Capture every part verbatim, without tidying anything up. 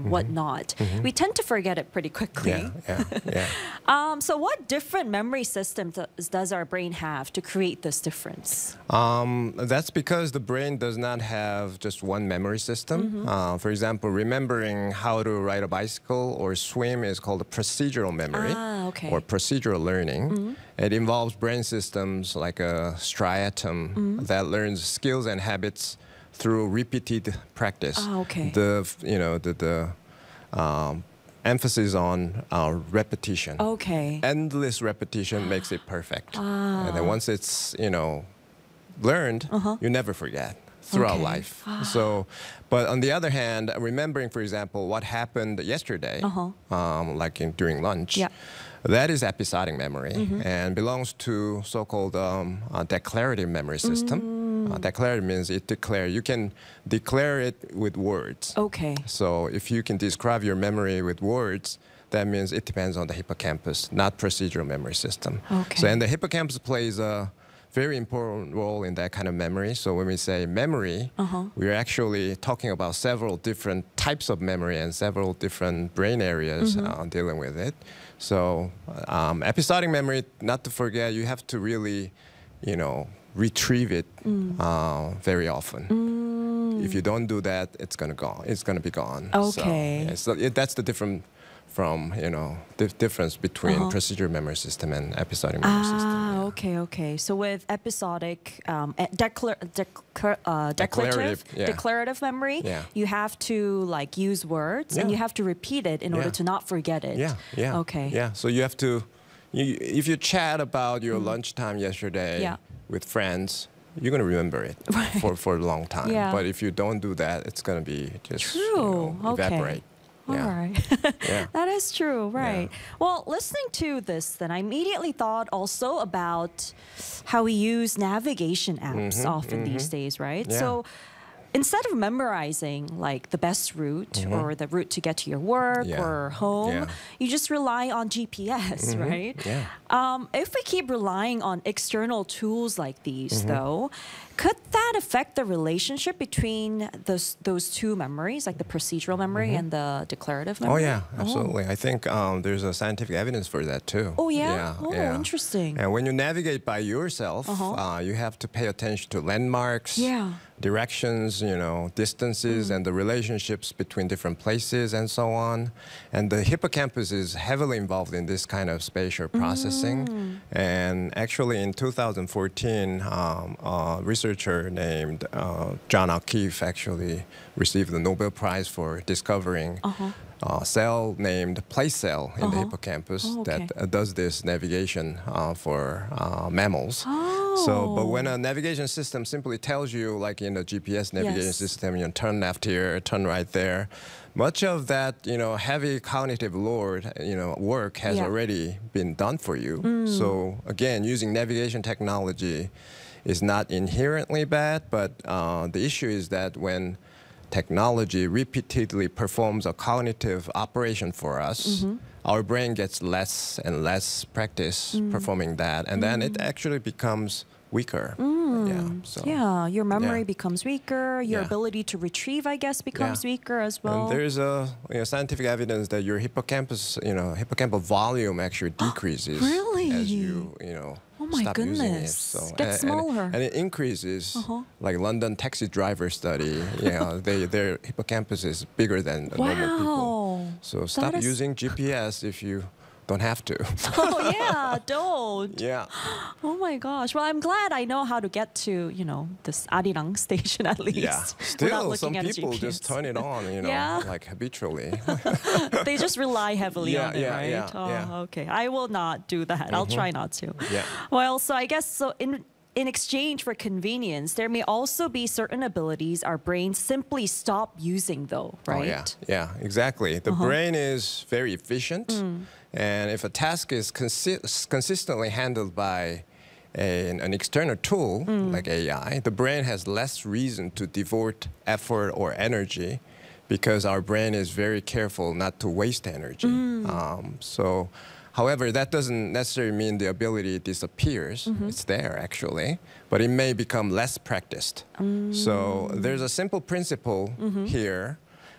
whatnot, Mm-hmm. we tend to forget it pretty quickly. Yeah, yeah, yeah. um, so what different memory systems does, does our brain have to create this difference? Um, that's because the brain does not have just one memory system. Mm-hmm. Uh, for example, remembering how to ride a bicycle or swim is called a procedural memory Ah, okay. or procedural learning. Mm-hmm. It involves brain systems like a striatum Mm-hmm. that learns skills and habits through repeated practice. Ah, okay. The f- you know the the um, emphasis on uh, repetition. Okay. Endless repetition makes it perfect. Ah. And then once it's you know learned, Uh-huh. you never forget throughout Okay. life. So, but on the other hand, remembering, for example, what happened yesterday, Uh-huh. um, like in, during lunch, Yeah. that is episodic memory Mm-hmm. and belongs to so-called um, uh, declarative memory system. Mm. Uh, declarative means it declare. You can declare it with words. Okay. So if you can describe your memory with words, that means it depends on the hippocampus, not procedural memory system. Okay. So and the hippocampus plays a very important role in that kind of memory. So when we say memory, Uh-huh. we're actually talking about several different types of memory and several different brain areas Mm-hmm. uh, dealing with it. So um, episodic memory, not to forget, you have to really, you know, retrieve it Mm. uh, very often. If you don't do that, it's gonna go. It's gonna be gone. Okay. So, yeah, so it, that's the different from you know the difference between Uh-huh. procedural memory system and episodic memory system. Ah, okay, okay. So with episodic, um, eh, declar- declar- uh, declarative, Declarative, yeah. declarative memory, Yeah. you have to like use words and Yeah. you have to repeat it in order Yeah. to not forget it. Yeah, yeah. Okay. Yeah, so you have to, you, if you chat about your lunchtime yesterday Mm. Yeah. with friends, you're going to remember it Right. for, for a long time. Yeah. But if you don't do that, it's going to be just you True. know, Okay. evaporate. All Yeah. right. Yeah. That is true, right. Well, listening to this, then I immediately thought also about how we use navigation apps often these days, right? Mm-hmm. Yeah. So instead of memorizing like the best route or the route to get to your work Mm-hmm. Yeah. or home, Yeah. you just rely on G P S, right? Yeah. Um, if we keep relying on external tools like these, Mm-hmm. though, could that affect the relationship between those those two memories, like the procedural memory and the declarative Mm-hmm. Oh memory? yeah, absolutely. I think um, there's a scientific evidence for that too. Oh, yeah? Yeah. Oh, yeah. interesting. And when you navigate by yourself, Uh-huh. uh, you have to pay attention to landmarks, Yeah. directions, you know, distances, Mm. and the relationships between different places and so on. And the hippocampus is heavily involved in this kind of spatial processing. Mm. And actually, in two thousand fourteen, um, a researcher named uh, John O'Keefe actually received the Nobel Prize for discovering Uh-huh. a cell named place cell in the Uh-huh. hippocampus Oh, okay. that uh, does this navigation uh, for uh, mammals. Oh. So, but when a navigation system simply tells you, like in a G P S navigation Yes. system, you know, turn left here, turn right there, much of that, you know, heavy cognitive load, you know, work has Yeah. already been done for you. So again, using navigation technology is not inherently bad, but uh, the issue is that when technology repeatedly performs a cognitive operation for us, our brain gets less and less practice performing that, and then it actually becomes weaker. Yeah. So. Yeah, your memory Yeah. becomes weaker. Your Yeah. ability to retrieve, I guess, becomes Yeah. weaker as well. And there's a you know, scientific evidence that your hippocampus, you know, hippocampal volume actually decreases Really? as you, you know, Oh my stop using it. goodness. So Gets and- and, smaller. and it increases. Uh-huh. Like London taxi driver study, you know, they their hippocampus is bigger than the normal people. Wow. So stop is- using G P S if you don't have to. Oh yeah, don't. Yeah. Oh my gosh. Well, I'm glad I know how to get to, you know, this Arirang station at least. Yeah. without Still, looking some at a people G P S. just turn it on, you know, Yeah. like habitually. They just rely heavily Yeah, on it, yeah, right? yeah, oh, yeah. okay. I will not do that. I'll try not to. Yeah. Well, so I guess so in in exchange for convenience, there may also be certain abilities our brains simply stop using though, right? Oh, yeah, yeah, exactly. The Uh-huh. brain is very efficient, Mm. and if a task is consi- consistently handled by a, an external tool Mm. like A I, the brain has less reason to devote effort or energy because our brain is very careful not to waste energy. Mm. Um, so, however, that doesn't necessarily mean the ability disappears. Mm-hmm. It's there actually, but it may become less practiced. Mm. So there's a simple principle Mm-hmm. here.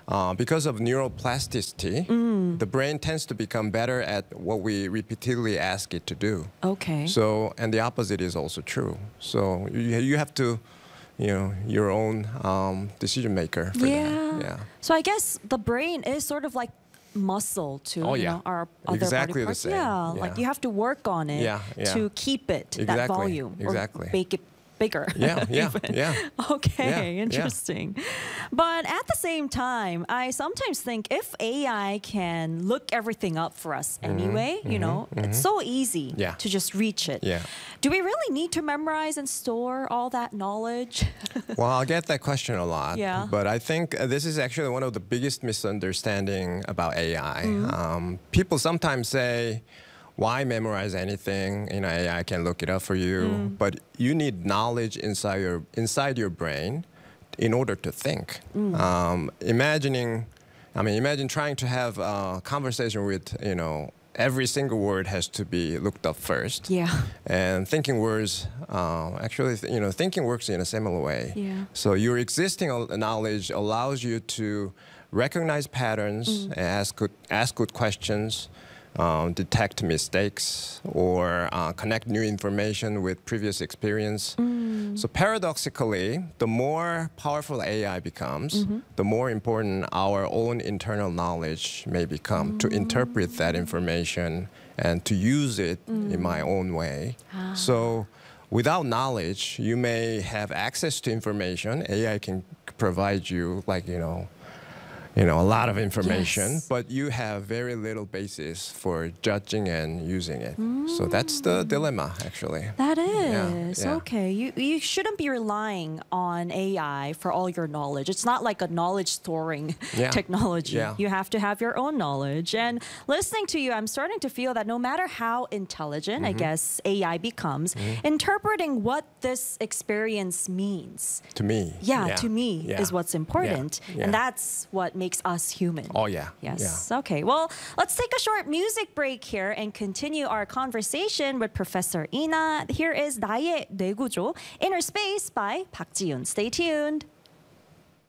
uh, because of neuroplasticity, Mm. the brain tends to become better at what we repeatedly ask it to do. Okay. So, and the opposite is also true. So you, you have to, you know, your own um, decision maker for yeah. that. Yeah. So I guess the brain is sort of like muscle to Oh, you yeah. know, our other Exactly body the parts. same. Yeah, Yeah. like you have to work on it Yeah, yeah. to keep it that Exactly, volume exactly. or make it bigger. Yeah, yeah, even. yeah. Okay, Yeah, yeah. interesting. But at the same time, I sometimes think if A I can look everything up for us anyway, you know, it's so easy Mm-hmm, Yeah. to just reach it. Yeah. Do we really need to memorize and store all that knowledge? Well, I'll get that question a lot. Yeah. But I think uh, this is actually one of the biggest misunderstanding about A I. Um, people sometimes say, why memorize anything? You know, A I can look it up for you. But you need knowledge inside your inside your brain in order to think. Um, imagining, I mean, imagine trying to have a conversation with, you know, every single word has to be looked up first. Yeah. And thinking words, uh, actually, th- you know, thinking works in a similar way. Yeah. So your existing al- knowledge allows you to recognize patterns, and ask good, ask good questions, um, detect mistakes, or uh, connect new information with previous experience. So paradoxically, the more powerful A I becomes, the more important our own internal knowledge may become to interpret that information and to use it in my own way. So without knowledge, you may have access to information. A I can provide you, like, you know, you know, a lot of information, Yes. but you have very little basis for judging and using it. So that's the dilemma, actually. That Yeah, is yeah. okay. You you shouldn't be relying on A I for all your knowledge. It's not like a knowledge storing Yeah. technology. Yeah. You have to have your own knowledge. And listening to you, I'm starting to feel that no matter how intelligent, Mm-hmm. I guess A I becomes, interpreting what this experience means. To me. Yeah, to me Yeah. is what's important, Yeah. and Yeah. that's what makes us human. Oh, yeah. Yes. Okay. Well, let's take a short music break here and continue our conversation with Professor Ina. Here is 나의 뇌구조, Inner Space by 박지윤. Stay tuned.